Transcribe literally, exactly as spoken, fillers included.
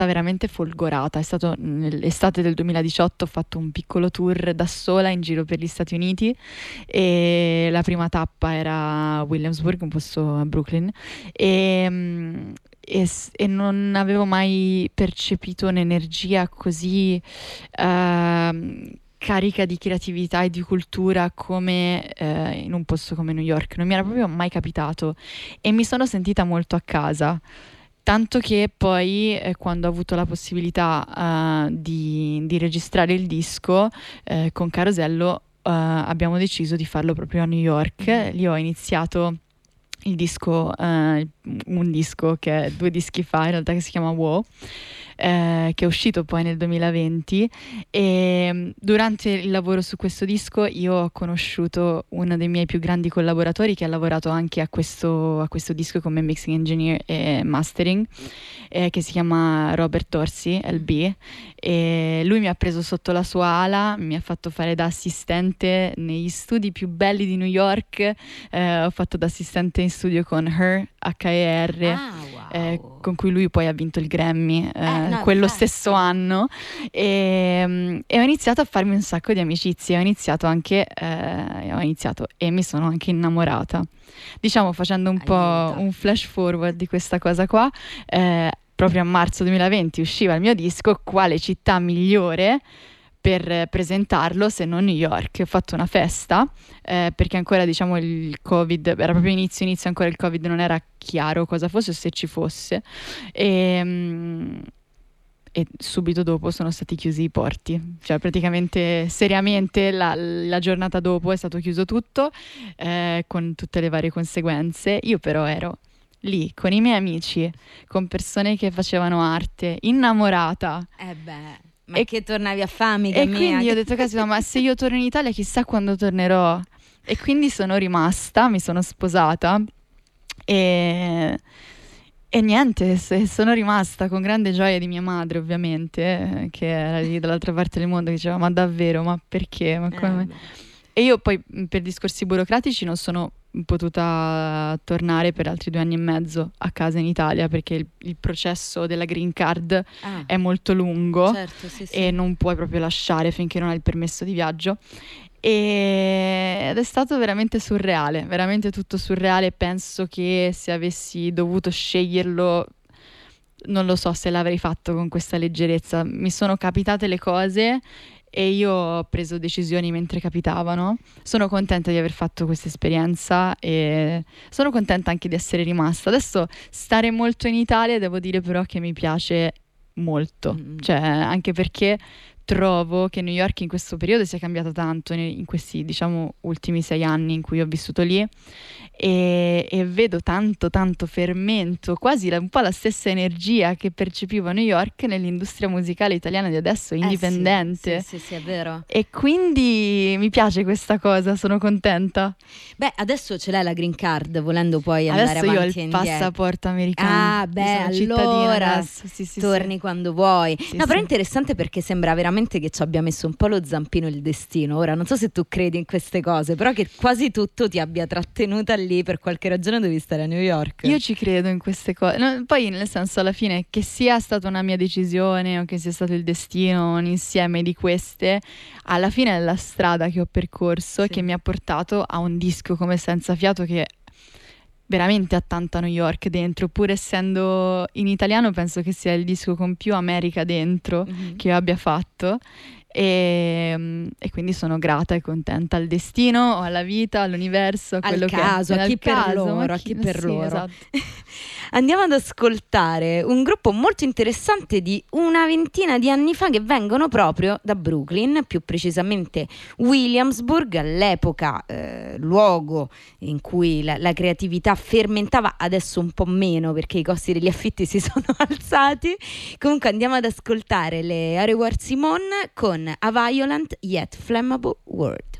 veramente folgorata. È stato nell'estate del duemiladiciotto, ho fatto un piccolo tour da sola in giro per gli Stati Uniti e la prima tappa era Williamsburg, un posto a Brooklyn, e, mm, e s- e non avevo mai percepito un'energia così ehm, carica di creatività e di cultura come eh, in un posto come New York. Non mi era proprio mai capitato e mi sono sentita molto a casa. Tanto che poi, eh, quando ho avuto la possibilità, eh, di, di registrare il disco, eh, con Carosello, eh, abbiamo deciso di farlo proprio a New York. Mhm. Lì ho iniziato il disco, eh, un disco che è due dischi fa, in realtà, che si chiama Wow, eh, che è uscito poi nel duemilaventi, e mm, durante il lavoro su questo disco io ho conosciuto uno dei miei più grandi collaboratori che ha lavorato anche a questo, a questo disco come mixing engineer e mastering, eh, che si chiama Robert Orsi, L B, e lui mi ha preso sotto la sua ala, mi ha fatto fare da assistente negli studi più belli di New York. Eh, ho fatto da assistente in studio con Her, H E R, Ah, eh, wow. con cui lui poi ha vinto il Grammy, eh, Eh, no, quello infatti. stesso anno, e, mm, e ho iniziato a farmi un sacco di amicizie. Ho iniziato anche, eh, ho iniziato e mi sono anche innamorata. Diciamo, facendo un po' Aiuto. un flash forward di questa cosa qua, eh, proprio a marzo duemilaventi usciva il mio disco. Quale città migliore per eh, presentarlo se non New York? Ho fatto una festa, eh, perché ancora, diciamo, il Covid, era proprio inizio inizio, ancora il Covid non era chiaro cosa fosse o se ci fosse, e, mm, e subito dopo sono stati chiusi i porti, cioè praticamente seriamente la, la giornata dopo è stato chiuso tutto, eh, con tutte le varie conseguenze. Io però ero lì con i miei amici, con persone che facevano arte, innamorata. Eh beh, ma E, che tornavi a fare, mica e mia? quindi io ho detto, caspita, ma se io torno in Italia chissà quando tornerò. E quindi sono rimasta, mi sono sposata e, e niente, se- sono rimasta con grande gioia di mia madre, ovviamente, eh, che era lì dall'altra parte del mondo, che diceva, ma davvero, ma perché? Ma Eh, come? beh. E io poi, mh, per discorsi burocratici, non sono potuta tornare per altri due anni e mezzo a casa in Italia, perché il, il processo della green card Ah, è molto lungo certo, sì, sì. e non puoi proprio lasciare finché non hai il permesso di viaggio. E- Ed è stato veramente surreale, veramente tutto surreale. Penso che se avessi dovuto sceglierlo, non lo so se l'avrei fatto con questa leggerezza. Mi sono capitate le cose e io ho preso decisioni mentre capitavano. Sono contenta di aver fatto questa esperienza e sono contenta anche di essere rimasta. Adesso stare molto in Italia, devo dire però che mi piace molto, Mm. cioè anche perché trovo che New York in questo periodo sia cambiata tanto, ne- in questi, diciamo, ultimi sei anni in cui ho vissuto lì, e, e vedo tanto tanto fermento, quasi la- un po' la stessa energia che percepivo a New York nell'industria musicale italiana di adesso, Eh sì, indipendente. sì, sì, sì, è vero. E quindi mi piace questa cosa, sono contenta. Beh, adesso ce l'hai la green card, volendo poi andare Adesso io ho avanti e il indietro. passaporto americano. Ah, Io beh, sono cittadina allora adesso. Sì, sì, torni sì. quando vuoi. Sì, No, però è sì. interessante perché sembra veramente che ci abbia messo un po' lo zampino il destino. Ora, non so se tu credi in queste cose, però che quasi tutto ti abbia trattenuta lì, per qualche ragione devi stare a New York. Io ci credo in queste cose. No, poi, nel senso, alla fine, che sia stata una mia decisione o che sia stato il destino, un insieme di queste, alla fine è la strada che ho percorso e Sì. che mi ha portato a un disco come Senza Fiato, che veramente ha tanta New York dentro. Pur essendo in italiano, penso che sia il disco con più America dentro Mhm. che io abbia fatto. E, mm, e quindi sono grata e contenta al destino, o alla vita, all'universo, a Al quello caso, che è. a chi Al per caso, ma loro, a chi- chi per sì, loro. esatto. Andiamo ad ascoltare un gruppo molto interessante di una ventina di anni fa, che vengono proprio da Brooklyn, più precisamente Williamsburg, all'epoca eh, luogo in cui la, la creatività fermentava, adesso un po' meno perché i costi degli affitti si sono alzati. Comunque andiamo ad ascoltare le Areward Simone con A Violent Yet Flammable World.